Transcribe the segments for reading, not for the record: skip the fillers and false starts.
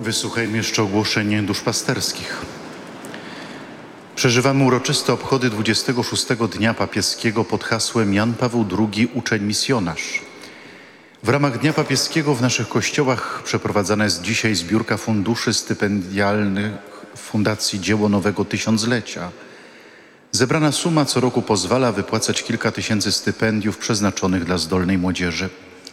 Wysłuchajmy jeszcze ogłoszeń duszpasterskich. Przeżywamy uroczyste obchody 26. Dnia Papieskiego pod hasłem Jan Paweł II – uczeń misjonarz. W ramach Dnia Papieskiego w naszych kościołach przeprowadzana jest dzisiaj zbiórka funduszy stypendialnych Fundacji Dzieło Nowego Tysiąclecia. Zebrana suma co roku pozwala wypłacać kilka tysięcy stypendiów przeznaczonych dla zdolnej młodzieży.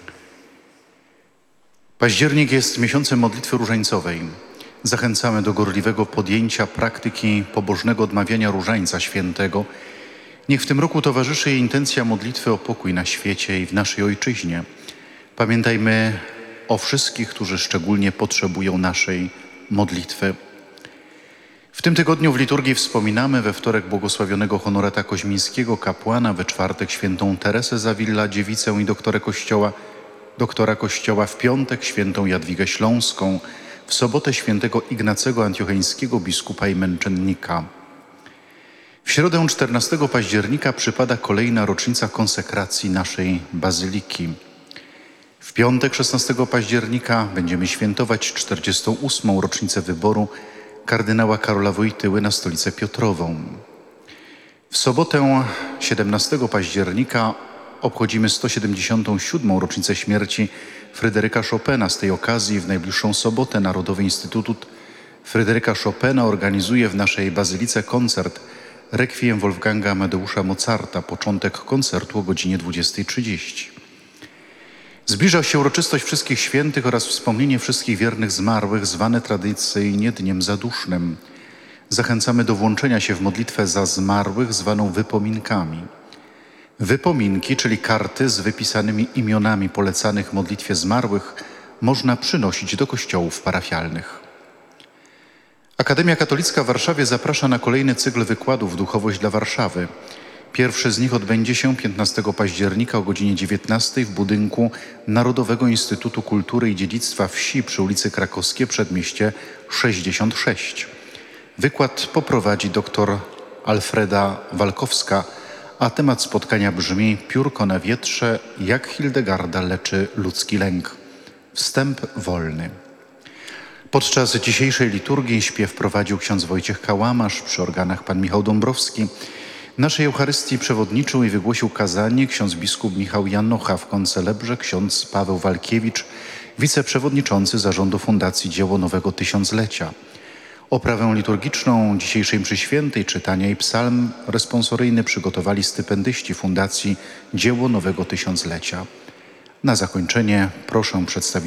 Październik jest miesiącem modlitwy różańcowej. Zachęcamy do gorliwego podjęcia praktyki pobożnego odmawiania różańca świętego. Niech w tym roku towarzyszy jej intencja modlitwy o pokój na świecie i w naszej ojczyźnie. Pamiętajmy o wszystkich, którzy szczególnie potrzebują naszej modlitwy. W tym tygodniu w liturgii wspominamy we wtorek błogosławionego Honorata Koźmińskiego, kapłana, we czwartek świętą Teresę z Avila, dziewicę i doktora Kościoła, w piątek świętą Jadwigę Śląską, w sobotę świętego Ignacego Antiocheńskiego, biskupa i męczennika. W środę 14 października przypada kolejna rocznica konsekracji naszej bazyliki. W piątek 16 października będziemy świętować 48. rocznicę wyboru kardynała Karola Wojtyły na stolicę Piotrową. W sobotę 17 października obchodzimy 177. rocznicę śmierci Fryderyka Chopina. Z tej okazji w najbliższą sobotę Narodowy Instytut Fryderyka Chopina organizuje w naszej bazylice koncert Requiem Wolfganga Amadeusza Mozarta. Początek koncertu o godzinie 20:30. Zbliża się uroczystość Wszystkich Świętych oraz wspomnienie wszystkich wiernych zmarłych, zwane tradycyjnie Dniem Zadusznym. Zachęcamy do włączenia się w modlitwę za zmarłych, zwaną wypominkami. Wypominki, czyli karty z wypisanymi imionami polecanych modlitwie zmarłych, można przynosić do kościołów parafialnych. Akademia Katolicka w Warszawie zaprasza na kolejny cykl wykładów Duchowość dla Warszawy. Pierwszy z nich odbędzie się 15 października o godzinie 19 w budynku Narodowego Instytutu Kultury i Dziedzictwa Wsi przy ulicy Krakowskiej, Przedmieście 66. Wykład poprowadzi dr Alfreda Walkowska, a temat spotkania brzmi: Piórko na wietrze, jak Hildegarda leczy ludzki lęk. Wstęp wolny. Podczas dzisiejszej liturgii śpiew prowadził ksiądz Wojciech Kałamasz, przy organach pan Michał Dąbrowski. Naszej Eucharystii przewodniczył i wygłosił kazanie ksiądz biskup Michał Janocha, w koncelebrze ksiądz Paweł Walkiewicz, wiceprzewodniczący zarządu Fundacji Dzieło Nowego Tysiąclecia. Oprawę liturgiczną dzisiejszej mszy świętej, czytania i psalm responsoryjny przygotowali stypendyści Fundacji Dzieło Nowego Tysiąclecia. Na zakończenie proszę przedstawić